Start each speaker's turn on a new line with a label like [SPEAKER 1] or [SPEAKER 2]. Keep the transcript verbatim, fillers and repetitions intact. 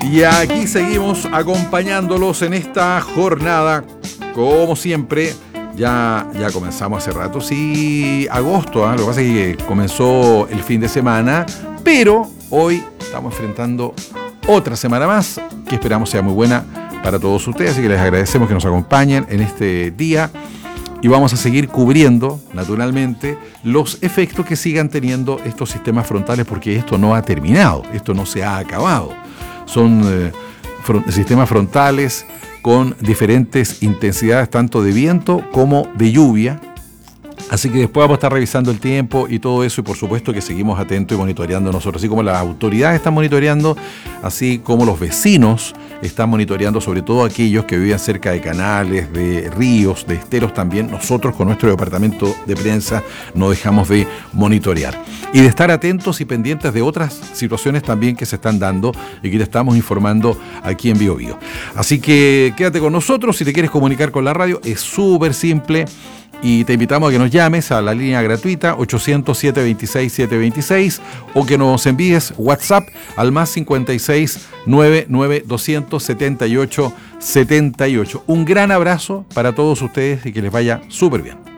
[SPEAKER 1] Y aquí seguimos acompañándolos en esta jornada, como siempre. Ya, ya comenzamos hace rato, sí, agosto, ¿eh? Lo que pasa es que comenzó el fin de semana, pero hoy estamos enfrentando otra semana más, que esperamos sea muy buena para todos ustedes, así que les agradecemos que nos acompañen en este día y vamos a seguir cubriendo, naturalmente, los efectos que sigan teniendo estos sistemas frontales, porque esto no ha terminado, esto no se ha acabado. Son eh, front- sistemas frontales con diferentes intensidades tanto de viento como de lluvia. Así que después vamos a estar revisando el tiempo y todo eso, y por supuesto que seguimos atentos y monitoreando nosotros, así como las autoridades están monitoreando, así como los vecinos están monitoreando, sobre todo aquellos que viven cerca de canales, de ríos, de esteros también. Nosotros con nuestro departamento de prensa no dejamos de monitorear y de estar atentos y pendientes de otras situaciones también que se están dando y que te estamos informando aquí en Bio Bio. Así que quédate con nosotros. Si te quieres comunicar con la radio es súper simple y te invitamos a que nos llames a la línea gratuita ochocientos, siete veintiséis, setecientos veintiséis o que nos envíes WhatsApp al más cincuenta y seis, noventa y nueve, doscientos setenta y ocho, setenta y ocho. Un gran abrazo para todos ustedes y que les vaya súper bien.